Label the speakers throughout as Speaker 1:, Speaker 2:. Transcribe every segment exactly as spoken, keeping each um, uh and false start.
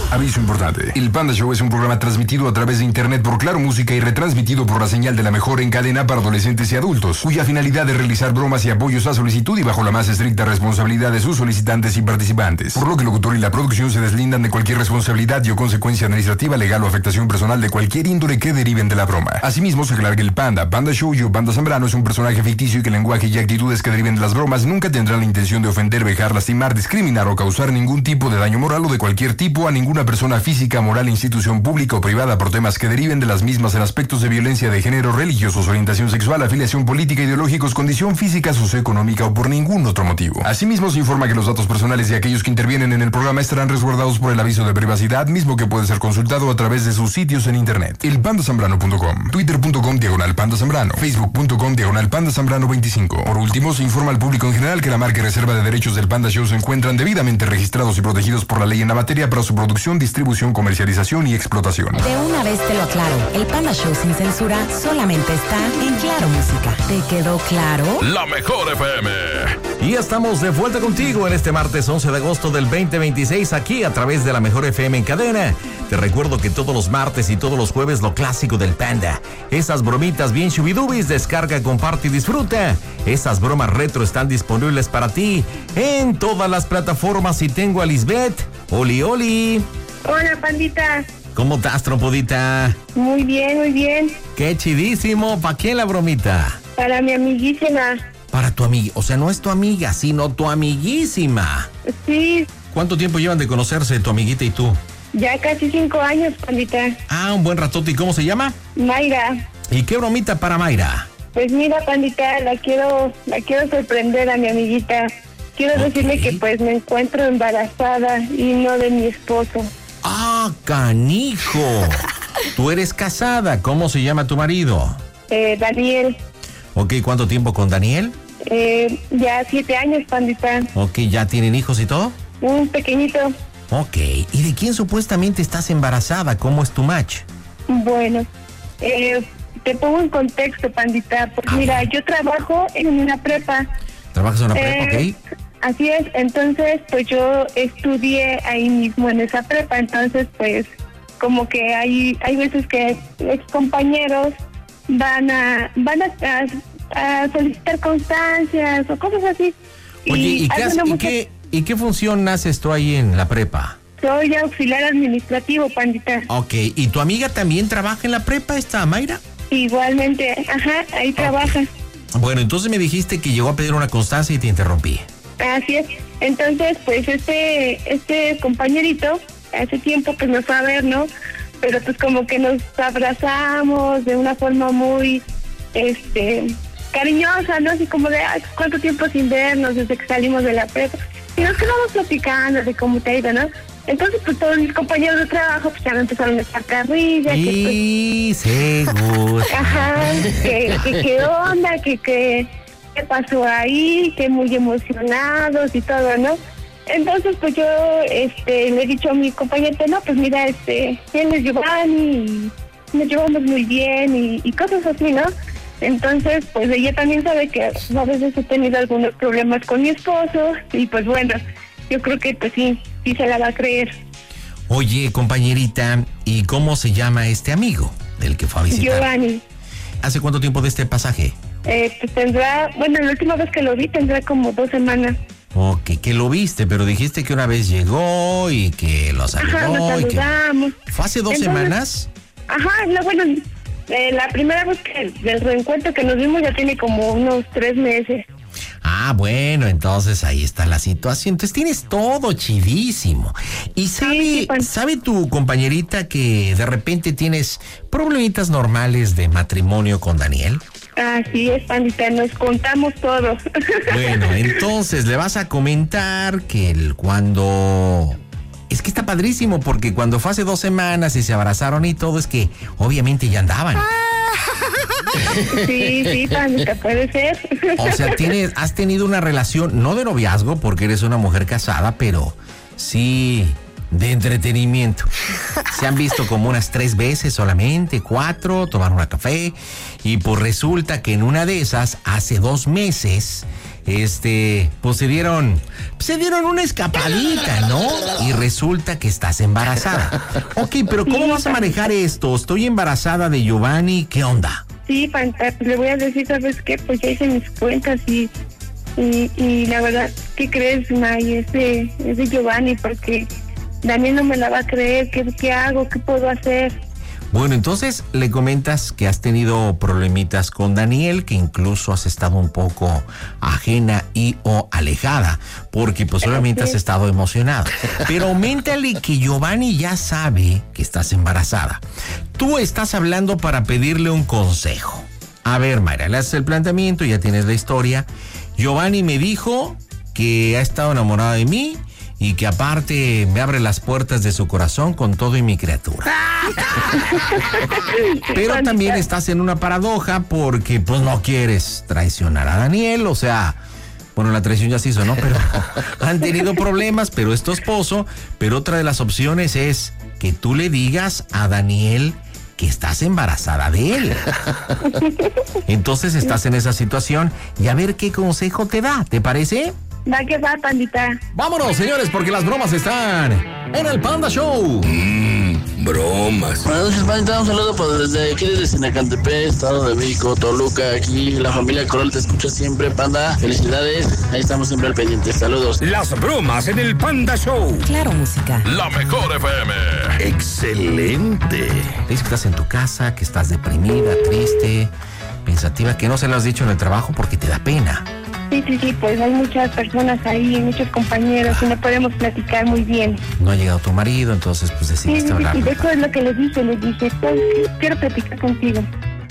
Speaker 1: Aviso importante. El Panda Show es un programa transmitido a través de internet por Claro Música y retransmitido por la señal de la mejor en cadena para adolescentes y adultos, cuya finalidad es realizar bromas y apoyos a solicitud y bajo la más estricta responsabilidad de sus solicitantes y participantes. Por lo que el locutor y la producción se deslindan de cualquier responsabilidad y o consecuencia administrativa, legal o afectación personal de cualquier índole que deriven de la broma. Asimismo, se aclara que el Panda, Panda Show y o Panda Zambrano es un personaje ficticio y que el lenguaje y actitudes que deriven de las bromas nunca tendrán la intención de ofender, vejar, lastimar, discriminar o causar ningún tipo de daño moral o de cualquier tipo a ninguna persona física, moral, institución pública o privada por temas que deriven de las mismas en aspectos de violencia de género, religiosos, orientación sexual, afiliación política, ideológicos, condición física, socioeconómica o por ningún otro motivo. Asimismo, se informa que los datos personales de aquellos que intervienen en el programa estarán resguardados por el aviso de privacidad, mismo que puede ser consultado a través de sus sitios en internet. el panda zambrano punto com, twitter punto com diagonal panda zambrano, facebook punto com diagonal panda zambrano veinticinco. Por último, se informa al público en general que la marca y reserva de derechos del Panda Show se encuentran debidamente registrados y protegidos por la ley en la materia para su producción, distribución, comercialización y explotación.
Speaker 2: De una vez te lo aclaro, el Panda Show sin censura solamente está en Claro Música. ¿Te quedó claro?
Speaker 3: La mejor F M.
Speaker 4: Y estamos de vuelta contigo en este martes once de agosto del veinte veintiséis aquí a través de la mejor F M en cadena. Te recuerdo que todos los martes y todos los jueves lo clásico del Panda. Esas bromitas bien chubidubis, descarga, comparte y disfruta. Esas bromas retro están disponibles para ti en todas las plataformas y tengo a Lisbeth. Oli, oli.
Speaker 5: Hola, pandita.
Speaker 4: ¿Cómo estás, trompudita?
Speaker 5: Muy bien, muy bien.
Speaker 4: Qué chidísimo. ¿Para quién la bromita?
Speaker 5: Para mi amiguísima.
Speaker 4: Para tu amiga. O sea, no es tu amiga, sino tu amiguísima.
Speaker 5: Sí.
Speaker 4: ¿Cuánto tiempo llevan de conocerse tu amiguita y tú?
Speaker 5: Ya casi cinco años, pandita.
Speaker 4: Ah, un buen ratote. ¿Y cómo se llama?
Speaker 5: Mayra.
Speaker 4: ¿Y qué bromita para Mayra?
Speaker 5: Pues mira, pandita, la quiero, la quiero sorprender a mi amiguita. Quiero okay. decirle que pues me encuentro embarazada y no de mi esposo.
Speaker 4: ¡Ah, canijo! Tú eres casada. ¿Cómo se llama tu marido?
Speaker 5: Eh, Daniel.
Speaker 4: Ok, ¿cuánto tiempo con Daniel?
Speaker 5: Eh, ya siete años, pandita.
Speaker 4: Ok, ¿ya tienen hijos y todo?
Speaker 5: Un pequeñito.
Speaker 4: Ok, ¿y de quién supuestamente estás embarazada? ¿Cómo es tu match?
Speaker 5: Bueno, eh, te pongo en contexto, pandita. Pues ah, mira, bueno. yo trabajo en una prepa.
Speaker 4: ¿Trabajas en una prepa,
Speaker 5: eh,
Speaker 4: ok?
Speaker 5: Así es, entonces pues yo estudié ahí mismo en esa prepa, entonces pues como que hay hay veces que ex compañeros van a van a, a, a solicitar constancias o cosas así.
Speaker 4: Oye, ¿y, ¿y, qué, has, ¿y, qué, ¿y qué función haces tú ahí en la prepa?
Speaker 5: Soy auxiliar administrativo, pandita.
Speaker 4: Ok, ¿y tu amiga también trabaja en la prepa, esta Mayra?
Speaker 5: Igualmente, ajá, ahí okay. trabaja.
Speaker 4: Bueno, entonces me dijiste que llegó a pedir una constancia y te interrumpí.
Speaker 5: Así es. Entonces, pues este este compañerito hace tiempo que nos fue a ver, ¿no? Pero pues como que nos abrazamos de una forma muy, este, cariñosa, ¿no? Así como de, ay, ¿cuánto tiempo sin vernos desde que salimos de la prepa? Y nos quedamos platicando de cómo te ha ido, ¿no? Entonces, pues todos mis compañeros de trabajo pues ya me empezaron a echar carrilla.
Speaker 4: Y
Speaker 5: que, pues,
Speaker 4: seguro.
Speaker 5: Ajá, que, que qué onda, que que... qué pasó ahí, que muy emocionados y todo, ¿no? Entonces, pues yo este, le he dicho a mi compañero, no, pues mira, este, él es Giovanni y nos llevamos muy bien y, y cosas así, ¿no? Entonces, pues ella también sabe que a veces he tenido algunos problemas con mi esposo y pues bueno, yo creo que pues sí, sí se la va a creer.
Speaker 4: Oye, compañerita, ¿y cómo se llama este amigo del que fue a visitar?
Speaker 5: Giovanni.
Speaker 4: ¿Hace cuánto tiempo de este pasaje?
Speaker 5: Eh, pues tendrá, bueno, la última vez que lo vi tendrá como dos semanas.
Speaker 4: Ok, que lo viste, pero dijiste que una vez llegó y que lo saludó.
Speaker 5: Ajá, nos saludamos.
Speaker 4: Que... ¿Fue hace dos Entonces, semanas?
Speaker 5: Ajá, no, bueno, eh, la primera vez que del reencuentro que nos vimos ya tiene como unos tres meses.
Speaker 4: Ah, bueno, entonces ahí está la situación. Entonces tienes todo chidísimo. ¿Y sabe, sí, sí, sabe tu compañerita que de repente tienes problemitas normales de matrimonio con Daniel?
Speaker 5: Así es, pandita, nos contamos todo.
Speaker 4: Bueno, entonces le vas a comentar que el cuando... Es que está padrísimo porque cuando fue hace dos semanas y se abrazaron y todo, es que obviamente ya andaban.
Speaker 5: Sí, sí, pandita, puede ser.
Speaker 4: O sea, tienes, has tenido una relación, no de noviazgo porque eres una mujer casada, pero sí de entretenimiento. Se han visto como unas tres veces solamente, cuatro, tomaron un café y pues resulta que en una de esas, hace dos meses, este, pues se dieron, se dieron una escapadita, ¿no? Y resulta que estás embarazada. Ok, pero ¿cómo vas a manejar esto? Estoy embarazada de Giovanni, ¿qué onda?
Speaker 5: Sí, Panta, le voy a decir, ¿sabes qué? Pues ya hice mis cuentas y, y, y la verdad, ¿qué crees, May? Es de, es de Giovanni, porque Daniel no me la va a creer. ¿Qué, qué hago? ¿Qué puedo hacer?
Speaker 4: Bueno, entonces le comentas que has tenido problemitas con Daniel, que incluso has estado un poco ajena y o alejada, porque pues obviamente has estado emocionada. Pero auméntale que Giovanni ya sabe que estás embarazada. Tú estás hablando para pedirle un consejo. A ver, Mayra, le haces el planteamiento, ya tienes la historia. Giovanni me dijo que ha estado enamorado de mí y que aparte me abre las puertas de su corazón con todo y mi criatura. Pero también estás en una paradoja porque pues no quieres traicionar a Daniel, o sea, bueno, la traición ya se hizo, ¿no? Pero han tenido problemas, pero es tu esposo. Pero otra de las opciones es que tú le digas a Daniel que estás embarazada de él. Entonces estás en esa situación y a ver qué consejo te da, ¿te parece?
Speaker 5: Va que va, Pandita.
Speaker 4: Vámonos, señores, porque las bromas están en el Panda Show.
Speaker 3: Mmm, bromas.
Speaker 6: Buenas noches, Pandita. Un saludo pues, desde aquí, desde Sinacantepec, Estado de México, Toluca. Aquí la familia Coral te escucha siempre, Panda. Felicidades. Ahí estamos siempre al pendiente. Saludos.
Speaker 3: Las bromas en el Panda Show.
Speaker 2: Claro, música.
Speaker 3: La mejor F M. Excelente.
Speaker 4: Dices que estás en tu casa, que estás deprimida, triste, pensativa, que no se lo has dicho en el trabajo porque te da pena.
Speaker 5: Sí, sí, sí, pues hay muchas personas ahí, muchos compañeros y no podemos platicar muy bien.
Speaker 4: No ha llegado tu marido, entonces pues
Speaker 5: Sí,
Speaker 4: decidiste
Speaker 5: sí, sí,
Speaker 4: hablar.
Speaker 5: sí, eso es lo que les dije, les dije, pues, quiero platicar contigo.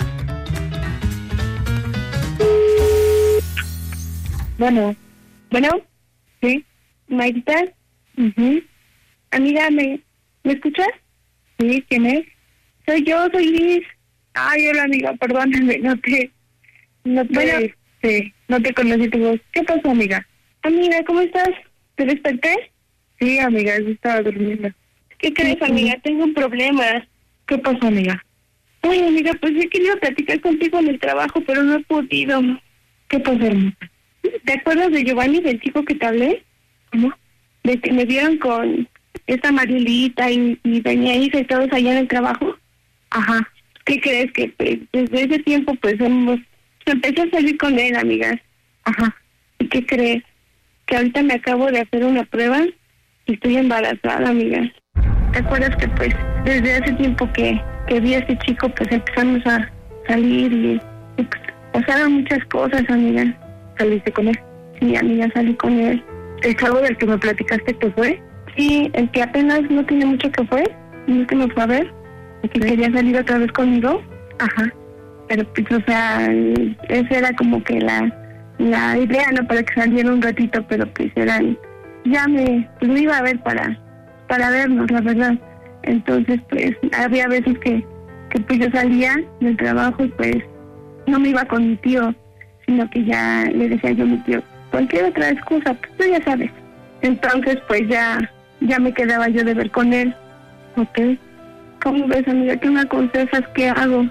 Speaker 5: Bueno, bueno, sí, Mayrita, uh-huh. Amiga, ¿me, ¿me escuchas? Sí, ¿quién es? Soy yo, soy Liz. Ay, hola amiga, perdóname, no te, no te, bueno, sí, no te conocí tu voz. ¿Qué pasó, amiga? Amiga, ¿cómo estás? ¿Te desperté? Sí, amiga, yo estaba durmiendo. ¿Qué crees, amiga? Tengo un problema. ¿Qué pasó, amiga? Ay, amiga, pues he querido platicar contigo en el trabajo, pero no he podido. ¿Qué pasó, hermana? ¿Te acuerdas de Giovanni, del chico que te hablé? ¿Cómo? De que me vieron con esa Marielita y, y doña Isa y todos allá en el trabajo. Ajá. ¿Qué crees? Que pues, desde ese tiempo pues hemos... Empecé a salir con él, amigas. Ajá. ¿Y qué crees? Que ahorita me acabo de hacer una prueba y estoy embarazada, amigas. ¿Te acuerdas que pues desde hace tiempo que, que vi a este chico pues empezamos a salir y, y pues pasaron muchas cosas, amigas? ¿Saliste con él? Sí, amiga, salí con él. ¿El chavo del que me platicaste que fue? Sí, el que apenas no tiene mucho que fue, el que me fue a ver, el que quería salir otra vez conmigo. Ajá. Pero pues, o sea, esa era como que la la idea, ¿no? Para que saliera un ratito, pero pues eran, ya me, pues me iba a ver para, para vernos, la verdad. Entonces, pues, había veces que, que pues yo salía del trabajo y pues no me iba con mi tío, sino que ya le decía yo a mi tío, cualquier otra excusa, pues tú ya sabes. Entonces, pues ya, ya me quedaba yo de ver con él. ¿Ok? ¿Cómo ves, amiga? ¿Qué me aconsejas? ¿Qué hago?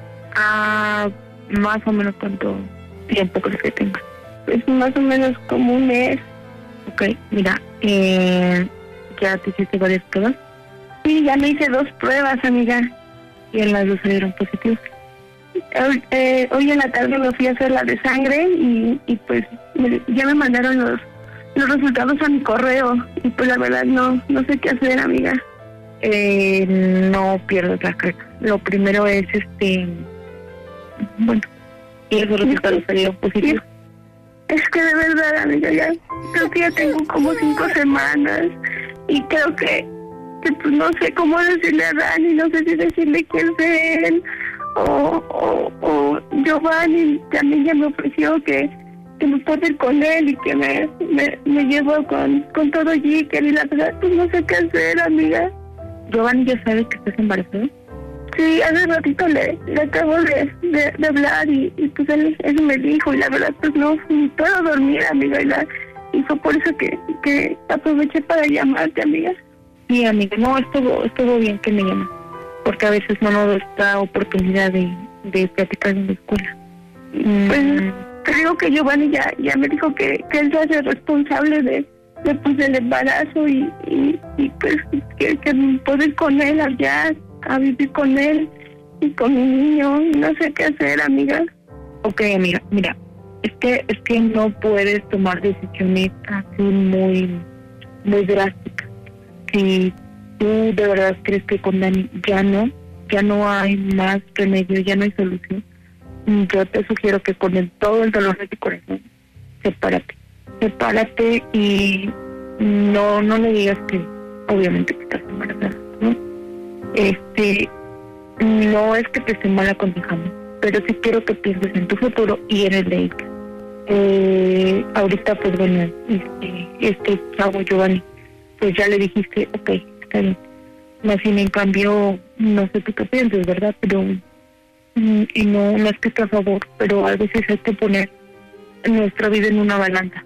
Speaker 5: Ah, más o menos cuánto tiempo crees que tenga. Pues más o menos como un mes. Ok, mira, eh, ¿ya te hiciste varias pruebas? Sí, ya me hice dos pruebas, amiga. Y en las dos salieron positivas. Hoy, eh, hoy en la tarde me fui a hacer la de sangre y, y pues me, ya me mandaron los, los resultados a mi correo. Y pues la verdad no, no sé qué hacer, amiga. Eh, no pierdas la cabeza. Lo primero es este... Bueno, y esos resultados salieron positivos. Es que de verdad, amiga, ya creo que ya tengo como cinco semanas y creo que, que pues no sé cómo decirle a Dani, no sé si decirle que es de él o, o, o Giovanni también ya me ofreció que, que me puedo ir con él y que me, me, me llevo con, con todo Jicker y la verdad pues no sé qué hacer, amiga. ¿Giovanni ya sabe que estás embarazada? Sí, hace ratito le, le acabo de, de, de hablar y, y pues él eso me dijo y la verdad pues no ni puedo dormir, amiga, y, la, y fue por eso que, que aproveché para llamarte, amiga. Sí, amiga, no, estuvo, estuvo bien que me llamas, porque a veces no nos da esta oportunidad de, de platicar en la escuela. Pues te digo que Giovanni ya, ya me dijo que, que él se hace responsable de, de pues, del embarazo y, y, y pues que, que puedo ir con él allá, a vivir con él y con mi niño, y no sé qué hacer, amiga.
Speaker 7: Ok, amiga, mira, es que, es que no puedes tomar decisiones así muy, muy drásticas. Si tú de verdad crees que con Dani ya no, ya no hay más remedio, ya no hay solución, yo te sugiero que con el, todo el dolor de tu corazón, sepárate, sepárate y no, no le digas que obviamente que estás embarazada, ¿no? Este, no es que te esté mal aconsejando, pero sí quiero que pienses en tu futuro y en el de ella. Eh, ahorita pues bueno, este, este chavo Giovanni, pues ya le dijiste, ok, está bien. Más sin en cambio, no sé tú qué piensas, ¿verdad? Pero, y no, no es que esté a favor, pero a veces hay que poner nuestra vida en una balanza.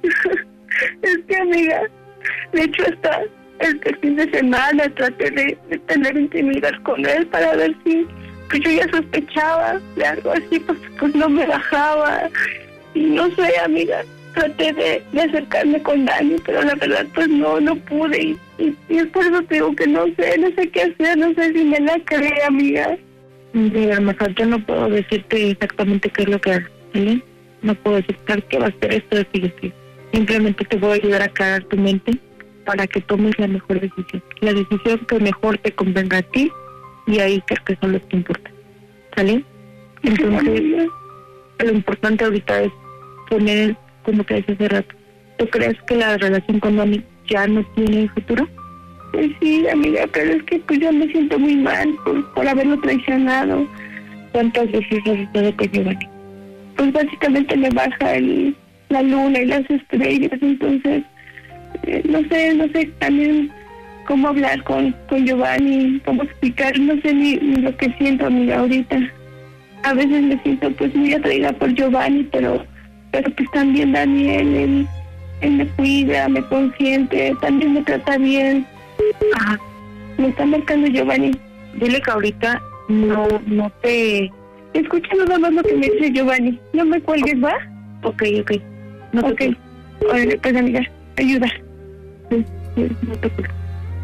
Speaker 7: Es que, amiga, de hecho hasta este fin de semana traté de, de tener intimidad con él para ver si, pues yo ya sospechaba de algo así, pues, pues no me bajaba. Y no sé, amiga, traté de, de acercarme con Dani, pero la verdad pues no, no pude y, y, y es por eso te digo que no sé, no sé qué hacer, no sé si me la cree, amiga. Mira, mejor yo no puedo decirte exactamente qué es lo que hace, ¿sí? No puedo decirte qué va a ser esto de ti, sí. Simplemente te voy a ayudar a aclarar tu mente para que tomes la mejor decisión, la decisión que mejor te convenga a ti y ahí creo que son los que importan, ¿sale? Entonces, lo importante ahorita es poner, como te decía hace rato, ¿tú crees que la relación con Dani ya no tiene futuro?
Speaker 5: Pues sí, amiga, pero es que pues yo me siento muy mal por, por haberlo traicionado.
Speaker 7: ¿Cuántas veces has estado con Giovanni?
Speaker 5: Pues básicamente me baja el, la luna y las estrellas, entonces eh, no sé, no sé también cómo hablar con, con Giovanni, cómo explicar, no sé ni, ni lo que siento, amiga, ahorita. A veces me siento pues muy atraída por Giovanni, pero pero pues también Daniel, él, él me cuida, me consiente, también me trata bien.
Speaker 7: Ajá.
Speaker 5: Me está marcando Giovanni.
Speaker 7: Dile que ahorita no, no te...
Speaker 5: Escucha nada más lo que me dice Giovanni. No me cuelgues, ¿va?
Speaker 7: Ok, ok. No te
Speaker 5: Ok. Órale, pues amiga, ayuda.
Speaker 7: Sí, sí, no te preocupes.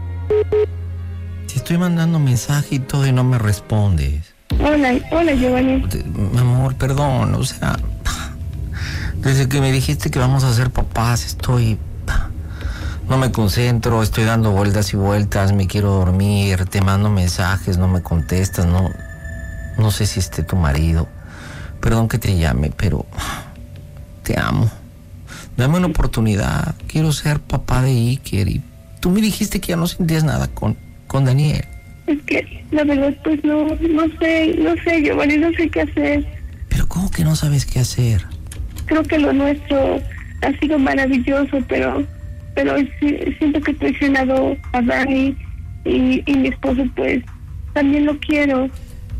Speaker 4: Te estoy mandando mensaje y todo y no me respondes.
Speaker 5: Hola, hola Giovanni.
Speaker 4: Mi amor, perdón, o sea, desde que me dijiste que vamos a ser papás, estoy... No me concentro, estoy dando vueltas y vueltas, me quiero dormir, te mando mensajes, no me contestas, no... No sé si esté tu marido. Perdón que te llame, pero... Te amo. Dame una oportunidad, quiero ser papá de Iker y... Tú me dijiste que ya no sentías nada con, con Daniel.
Speaker 5: Es que, la verdad, pues no, no sé, no sé, Giovanni, no sé qué hacer.
Speaker 4: Pero ¿cómo que no sabes qué hacer?
Speaker 5: Creo que lo nuestro ha sido maravilloso, pero pero sí, siento que he traicionado a Dani y, y mi esposo, pues, también lo quiero.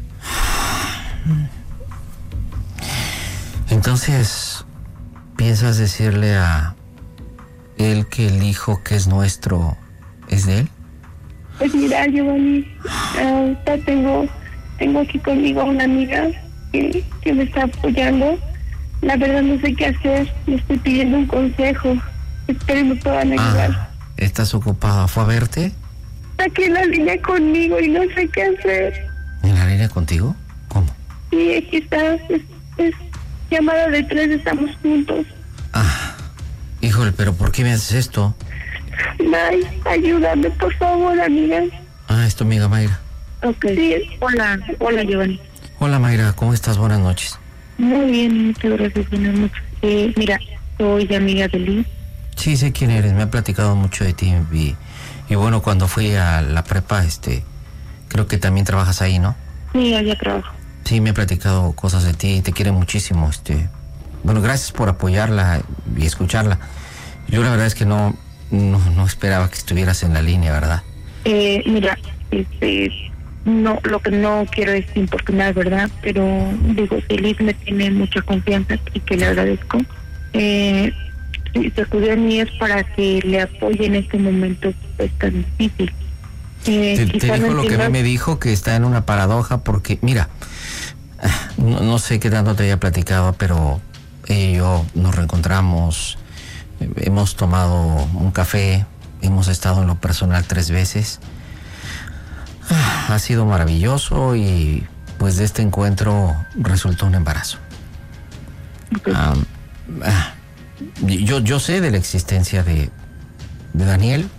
Speaker 4: Entonces, ¿piensas decirle a él que el hijo que es nuestro es de él?
Speaker 5: Pues mira, Giovanni, ahorita tengo, tengo aquí conmigo una amiga que, que me está apoyando. La verdad no sé qué hacer, le estoy pidiendo un consejo. Espero me puedan ayudar.
Speaker 4: Ah, ¿estás ocupada? ¿Fue a verte?
Speaker 5: Está aquí en la línea conmigo y no sé qué hacer.
Speaker 4: ¿En la línea contigo? ¿Cómo?
Speaker 5: Sí, aquí está, es, es llamada de tres, estamos juntos.
Speaker 4: Ah, híjole, pero ¿por qué me haces esto?
Speaker 5: May, ayúdame, por favor, amiga.
Speaker 4: Ah, es tu amiga Mayra.
Speaker 7: Ok.
Speaker 5: Sí.
Speaker 7: Hola, hola Giovanni.
Speaker 4: Hola Mayra, ¿cómo estás? Buenas noches.
Speaker 7: Muy bien, muchas gracias, buenas noches. Eh, mira, soy amiga de Liz.
Speaker 4: Sí, sé quién eres, me ha platicado mucho de ti y, y bueno, cuando fui a la prepa, este, creo que también trabajas ahí, ¿no?
Speaker 7: Sí, allá trabajo.
Speaker 4: Sí, me ha platicado cosas de ti y te quiere muchísimo, este, bueno, gracias por apoyarla y escucharla. Yo la verdad es que no, no, no esperaba que estuvieras en la línea, ¿verdad?
Speaker 7: Eh, mira, este, no, lo que no quiero es importunar, ¿verdad? Pero digo, que Liz me tiene mucha confianza y que le agradezco. Eh, si se acudió a mí es para que le apoye en este momento pues tan difícil. Eh,
Speaker 4: te, te dijo
Speaker 7: no
Speaker 4: lo que a mí me dijo, que está en una paradoja porque, mira, no, no sé qué tanto te haya platicado, pero
Speaker 8: ella y yo nos reencontramos, hemos tomado un café, hemos estado en lo personal tres veces. Ah, ha sido maravilloso y pues de este encuentro resultó un embarazo. Okay. Ah, ah, yo, yo sé de la existencia de, de Daniel.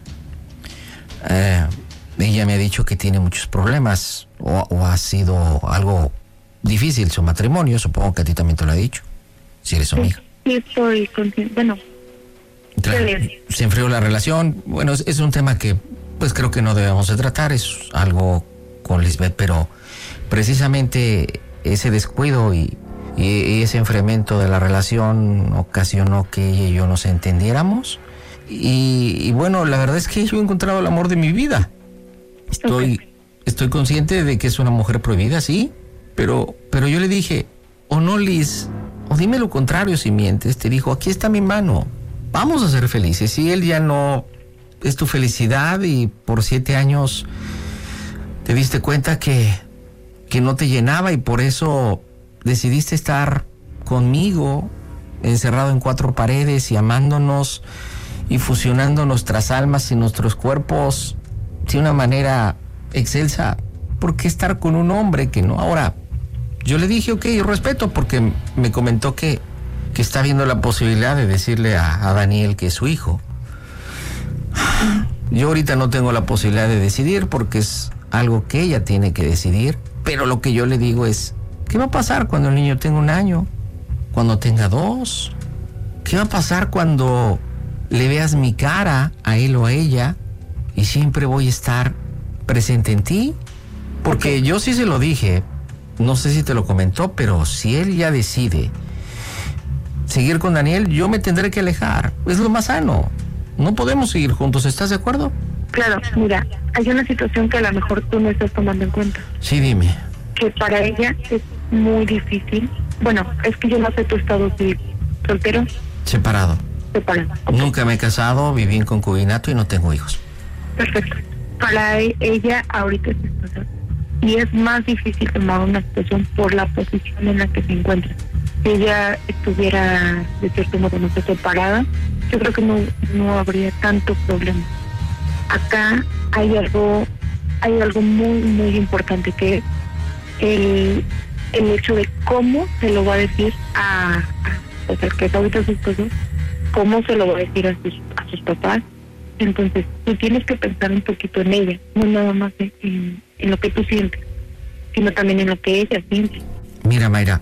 Speaker 8: Eh, ella me ha dicho que tiene muchos problemas o, o ha sido algo difícil su matrimonio. Supongo que a ti también te lo ha dicho, si eres su amiga.
Speaker 7: Sí, estoy consciente. Bueno,
Speaker 8: claro, se enfrió la relación. Bueno, es, es un tema que pues creo que no debemos de tratar. Es algo con Lisbeth, pero precisamente ese descuido y, y, y ese enfriamiento de la relación ocasionó que ella y yo nos entendiéramos. Y, y bueno, la verdad es que yo he encontrado el amor de mi vida. Estoy, okay. estoy consciente de que es una mujer prohibida, sí, pero, pero yo le dije, o no, Liz, o dime lo contrario si mientes. Te dijo, aquí está mi mano, vamos a ser felices. Si él ya no es tu felicidad y por siete años te diste cuenta que, que no te llenaba y por eso decidiste estar conmigo, encerrado en cuatro paredes y amándonos y fusionando nuestras almas y nuestros cuerpos de una manera excelsa, ¿por qué estar con un hombre que no? Ahora, yo le dije, ok, respeto, porque me comentó que, que está viendo la posibilidad de decirle a, a Daniel que es su hijo. Yo ahorita no tengo la posibilidad de decidir porque es algo que ella tiene que decidir, pero lo que yo le digo es, ¿qué va a pasar cuando el niño tenga un año? ¿Cuando tenga dos? ¿Qué va a pasar cuando le veas mi cara a él o a ella y siempre voy a estar presente en ti? Porque okay. Yo sí se lo dije, no sé si te lo comentó, pero si él ya decide seguir con Daniel, yo me tendré que alejar. Es lo más sano. No podemos seguir juntos, ¿estás de acuerdo?
Speaker 7: Claro, mira, hay una situación que a lo mejor tú no estás tomando en cuenta.
Speaker 8: Sí, dime.
Speaker 7: Que para ella es muy difícil. Bueno, es que yo no sé tu estado civil. ¿Soltero?
Speaker 8: Separado.
Speaker 7: Separado. Okay.
Speaker 8: Nunca me he casado, viví en concubinato y no tengo hijos.
Speaker 7: Perfecto. Para ella ahorita es esposa. Y es más difícil tomar una situación por la posición en la que se encuentra. Si ella estuviera de cierto modo no sé, separada, yo creo que no, no habría tanto problema. Acá hay algo, hay algo muy, muy importante que es el, el hecho de cómo se lo va a decir a, a o sea, que es ahorita su esposo, cómo se lo va a decir a sus, a sus papás. Entonces, tú tienes que pensar un poquito en ella, no nada más en, en lo que tú sientes, sino también en lo que ella siente.
Speaker 8: Mira, Mayra,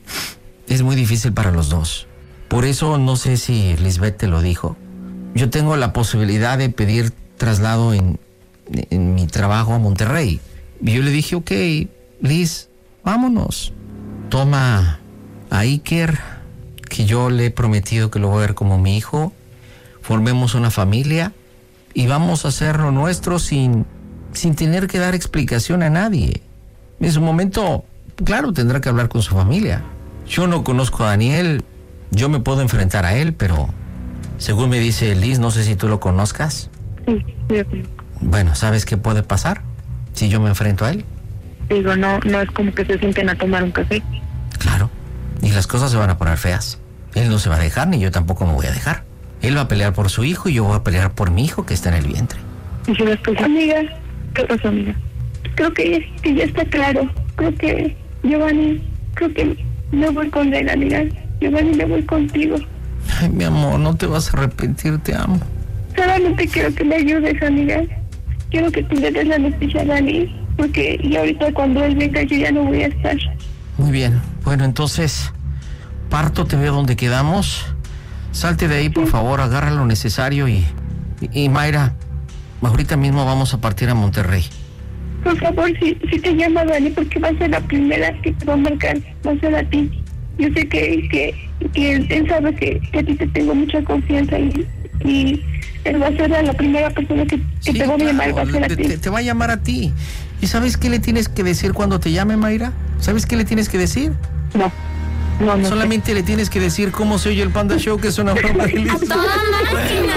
Speaker 8: es muy difícil para los dos. Por eso no sé si Lisbeth te lo dijo. Yo tengo la posibilidad de pedir traslado en, en mi trabajo a Monterrey. Y yo le dije, ok, Liz, vámonos. Toma a Iker, que yo le he prometido que lo voy a ver como mi hijo. Formemos una familia y vamos a hacer lo nuestro sin, sin tener que dar explicación a nadie. En su momento, claro, tendrá que hablar con su familia. Yo no conozco a Daniel, yo me puedo enfrentar a él, pero según me dice Liz, no sé si tú lo conozcas.
Speaker 7: Sí, sí.
Speaker 8: Bueno, ¿sabes qué puede pasar si yo me enfrento a él?
Speaker 7: Digo, no, no es como que se sienten a tomar un café.
Speaker 8: Claro, y las cosas se van a poner feas. Él no se va a dejar, ni yo tampoco me voy a dejar. Él va a pelear por su hijo y yo voy a pelear por mi hijo que está en el vientre.
Speaker 7: Y yo después, amiga, ¿qué pasó, amiga? Creo que, que ya está claro. Creo que, Giovanni, creo que no voy con él, amiga. Giovanni, me voy contigo.
Speaker 8: Ay, mi amor, no te vas a arrepentir, te amo.
Speaker 7: Solamente quiero que me ayudes, amiga. Quiero que tú le des la noticia a Dani, porque y ahorita cuando él venga yo ya no voy a estar.
Speaker 8: Muy bien, bueno, entonces, parto, te veo donde quedamos. Salte de ahí, por favor, agarra lo necesario y, y, y Mayra, ahorita mismo vamos a partir a Monterrey.
Speaker 7: Por favor, si, si te llama Dani, porque va a ser la primera que te va a marcar, va a ser a ti. Yo sé que, que, que él, él sabe que, que a ti te tengo mucha confianza y, y él va a ser la primera persona que, que sí, te va a llamar, claro, va a ser a
Speaker 8: te,
Speaker 7: ti.
Speaker 8: Te, te va a llamar a ti. ¿Y sabes qué le tienes que decir cuando te llame, Mayra? ¿Sabes qué le tienes que decir?
Speaker 7: No. No, no
Speaker 8: Solamente sé. Le tienes que decir cómo se oye el Panda Show, que es una broma de Liz.
Speaker 2: ¡A toda máquina!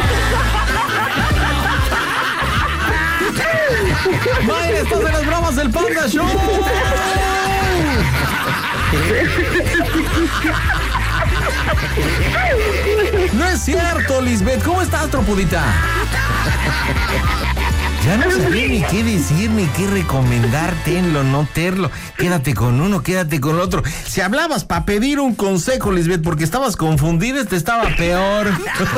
Speaker 8: ¡Mayra, estás en las bromas del Panda Show!
Speaker 4: No es cierto, Lisbeth. ¿Cómo estás, tropudita? Ya no sabía ni qué decir, ni qué recomendar, tenlo, no terlo. Quédate con uno, quédate con el otro. Si hablabas para pedir un consejo, Lisbeth, porque estabas confundida, este estaba peor.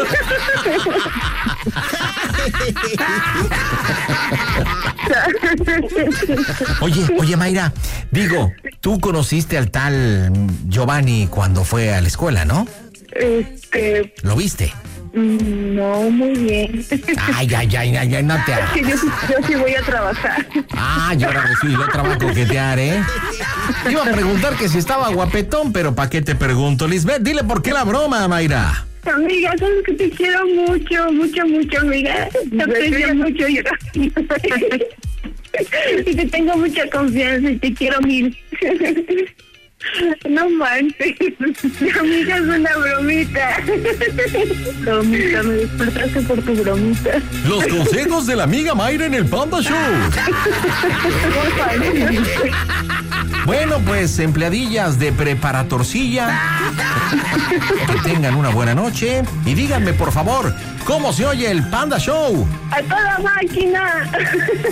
Speaker 4: Oye, oye, Mayra, digo, tú conociste al tal Giovanni cuando fue a la escuela, ¿no?
Speaker 5: Este...
Speaker 4: ¿Lo viste?
Speaker 5: No, muy bien.
Speaker 4: Ay, ay, ay, ay, ay, no te hagas.
Speaker 5: Yo, yo sí voy a trabajar.
Speaker 4: Ah, yo ahora sí, yo trabajo a coquetear, ¿eh? Iba a preguntar que si estaba guapetón, pero ¿para qué te pregunto, Lisbeth? Dile por qué la broma, Mayra.
Speaker 5: Amiga, sabes que te quiero mucho, mucho, mucho, amiga. Te aprecio mucho yo. Y te tengo mucha confianza y te quiero mil. No manches, mi amiga, es una bromita. Bromita, me despertaste por tu bromita.
Speaker 4: Los consejos de la amiga Mayra en el Panda Show. Bueno, pues empleadillas de preparatorcilla, que tengan una buena noche y díganme por favor, ¿cómo se oye el Panda Show?
Speaker 5: A toda máquina.